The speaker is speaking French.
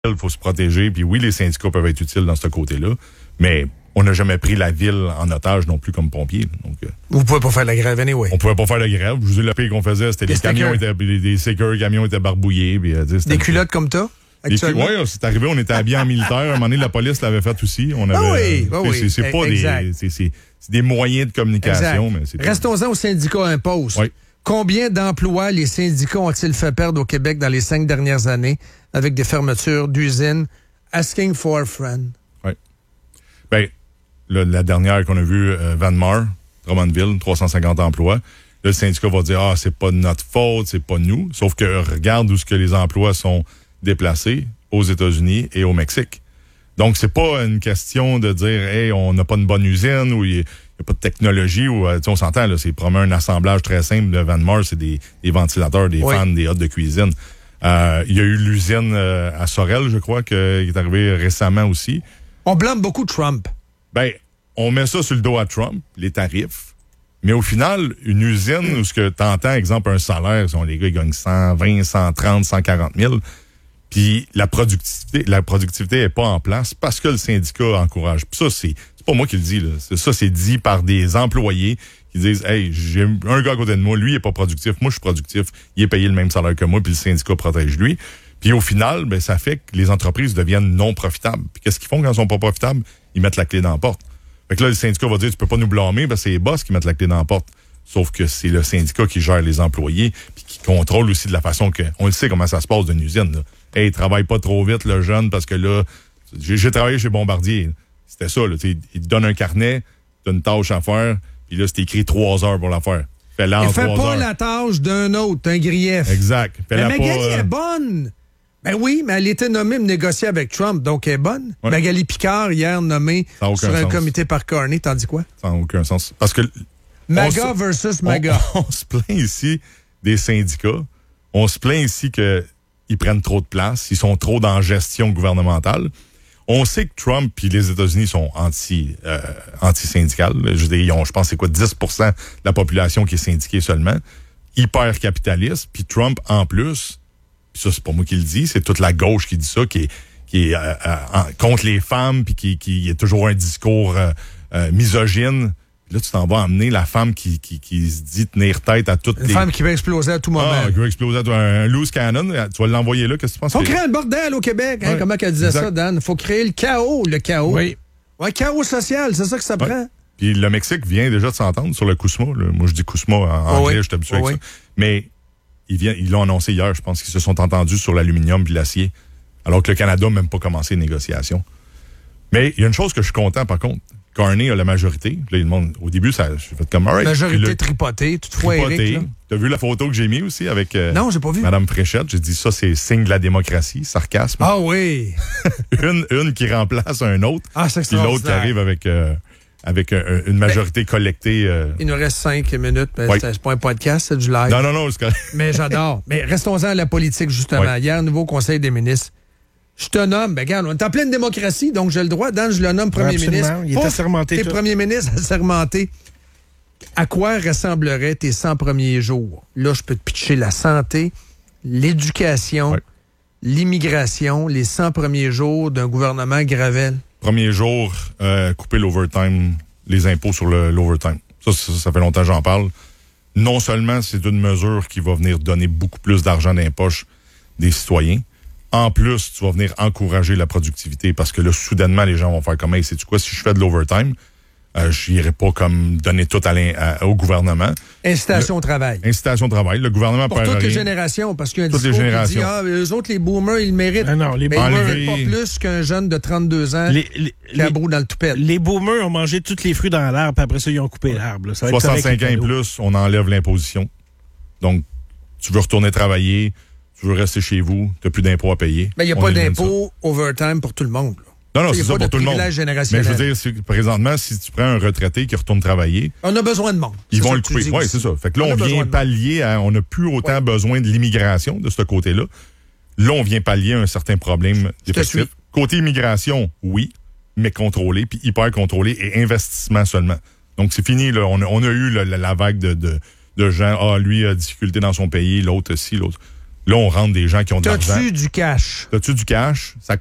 il faut se protéger. Puis oui, les syndicats peuvent être utiles dans ce côté-là, mais on n'a jamais pris la ville en otage non plus comme pompiers. Donc, vous pouvez pas faire la grève anyway. On pouvait pas faire la grève. Je vous dis, le pire qu'on faisait, c'était les camions des sécures, camions étaient barbouillés. Puis, des culottes comme ça? Oui, c'est arrivé, on était habillés en militaire. À un moment donné, la police l'avait fait aussi. On avait, c'est pas c'est des moyens de communication. Mais restons-en aux syndicats imposent. Oui. Combien d'emplois les syndicats ont-ils fait perdre au Québec dans les 5 dernières années avec des fermetures d'usines? Asking for a friend. Oui. Bien, la dernière qu'on a vue, Vanmar, Drummondville, 350 emplois. Là, le syndicat va dire, c'est pas de notre faute, c'est pas nous. Sauf que regarde où ce que les emplois sont déplacés, aux États-Unis et au Mexique. Donc, c'est pas une question de dire, hey, on n'a pas une bonne usine ou il n'y a pas de technologie. Ou on s'entend, là, c'est probablement un assemblage très simple de Vanmar, c'est des ventilateurs, des fans, des hottes de cuisine. Il y a eu l'usine à Sorel, je crois, qui est arrivée récemment aussi. On blâme beaucoup Trump. Ben, on met ça sur le dos à Trump, les tarifs. Mais au final, une usine où ce que t'entends, exemple, un salaire, les gars, ils gagnent 120, 130, 140 000. Puis la productivité est pas en place parce que le syndicat encourage. Puis ça, c'est pas moi qui le dis, là. C'est dit par des employés qui disent, hey, j'ai un gars à côté de moi, lui, il est pas productif, moi, je suis productif, il est payé le même salaire que moi, puis le syndicat protège lui. Puis au final, ben, ça fait que les entreprises deviennent non profitables. Puis qu'est-ce qu'ils font quand ils sont pas profitables? Ils mettent la clé dans la porte. Fait que là, le syndicat va dire, tu peux pas nous blâmer, ben, c'est les boss qui mettent la clé dans la porte. Sauf que c'est le syndicat qui gère les employés, puis qui contrôle aussi de la façon que, on le sait comment ça se passe d'une usine, là. Hey, travaille pas trop vite, le jeune, parce que là, j'ai travaillé chez Bombardier. C'était ça, là. Il te donne un carnet, t'as une tâche à faire, puis là, c'est écrit 3 heures pour la faire. Fais-la en 3 heures. Fais pas la tâche d'un autre, un grief. Exact. Mais Magali est bonne. Ben oui, mais elle était nommée me négocier avec Trump, donc elle est bonne. Ouais. Magali Picard, hier, nommée sur un comité par Carney, t'en dis quoi? Ça n'a aucun sens. Parce que... MAGA versus MAGA. On se plaint ici des syndicats. On se plaint ici que ils prennent trop de place, ils sont trop dans la gestion gouvernementale. On sait que Trump et les États-Unis sont anti-syndicales. Je veux dire, je pense, c'est quoi, 10% de la population qui est syndiquée seulement. Hyper capitaliste. Puis Trump, en plus, pis ça, c'est pas moi qui le dis, c'est toute la gauche qui dit ça, qui est contre les femmes, puis qui est toujours un discours misogyne. Là, tu t'en vas amener la femme qui se dit tenir tête à toutes les... Une femme qui va exploser à tout moment. Qui va exploser à tout moment. Un loose cannon. Tu vas l'envoyer là. Qu'est-ce que tu penses? Faut créer un bordel au Québec. Hein? Comment qu'elle disait ça, Dan? Faut créer le chaos. Oui. Ouais, chaos social. C'est ça que ça prend. Puis le Mexique vient déjà de s'entendre sur le CUSMA. Là. Moi, je dis CUSMA en anglais. Je suis habitué avec ça. Mais ils l'ont annoncé hier. Je pense qu'ils se sont entendus sur l'aluminium puis l'acier. Alors que le Canada n'a même pas commencé les négociations. Mais il y a une chose que je suis content, par contre. Carney a la majorité. Là, il demande, au début, ça j'ai fait comme... Right. Majorité tripotée. Toutefois, Éric. T'as vu la photo que j'ai mise aussi avec non, j'ai pas vu. Mme Fréchette? J'ai dit, ça, c'est signe de la démocratie. Sarcasme. Ah oui! une qui remplace un autre. Ah, c'est puis l'autre qui arrive avec une majorité collectée. Il nous reste 5 minutes. C'est pas un podcast, c'est du live. Non, c'est correct. Mais j'adore. Mais restons-en à la politique, justement. Hier, nouveau Conseil des ministres. Je te nomme, ben regarde, on est en pleine démocratie, donc j'ai le droit, Dan, je le nomme premier ministre. Il est assermenté. T'es premier ministre assermenté. À quoi ressembleraient tes 100 premiers jours? Là, je peux te pitcher la santé, l'éducation, l'immigration, les 100 premiers jours d'un gouvernement Gravel. Premier jour, couper l'overtime, les impôts sur l'overtime. Ça fait longtemps que j'en parle. Non seulement c'est une mesure qui va venir donner beaucoup plus d'argent dans les poches des citoyens, en plus, tu vas venir encourager la productivité parce que là, soudainement, les gens vont faire comme, hey, sais-tu quoi, si je fais de l'overtime, je n'irai pas comme donner tout au gouvernement. Incitation au travail. Incitation au travail. Le gouvernement pour toutes les générations, parce qu'il y a un discours qui dit, eux autres, les boomers, ils le méritent. Non, les boomers ne méritent pas plus qu'un jeune de 32 ans qui a brou dans le toupette. Les boomers ont mangé tous les fruits dans l'arbre, puis après ça, ils ont coupé l'arbre. Là. 65 ans et plus, on enlève l'imposition. Donc, tu veux retourner travailler, tu veux rester chez vous, tu n'as plus d'impôts à payer. Mais il n'y a pas d'impôt overtime pour tout le monde. Là. Non, c'est ça pour tout le monde. Mais je veux dire, présentement, si tu prends un retraité qui retourne travailler... On a besoin de monde. Ils vont le couper. Oui, c'est ça. Fait que là, on vient pallier on n'a plus autant besoin de l'immigration de ce côté-là. Là, on vient pallier un certain problème d'effectif. Côté immigration, oui, mais contrôlé, puis hyper contrôlé et investissement seulement. Donc, c'est fini. Là. On a eu la vague de gens, lui a difficulté dans son pays, l'autre ci, l'autre. Là, on rentre des gens qui ont de l'argent. T'as-tu du cash? T'as-tu du cash? Ça